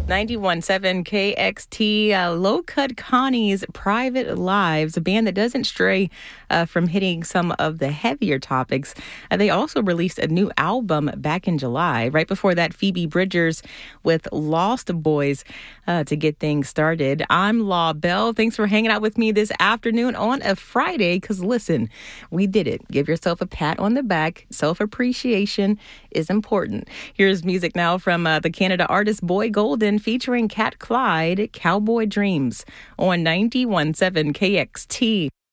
91.7 KXT, Low Cut Connie's Private Lives, a band that doesn't stray from hitting some of the heavier topics. They also released a new album back in July. Right before that, Phoebe Bridgers with Lost Boys to get things started. I'm Law Bell. Thanks for hanging out with me this afternoon on a Friday, because listen, we did it. Give yourself a pat on the back. Self-appreciation is important. Here's music now from the Canada artist Boy Golden featuring Cat Clyde, Cowboy Dreams on 91.7 KXT.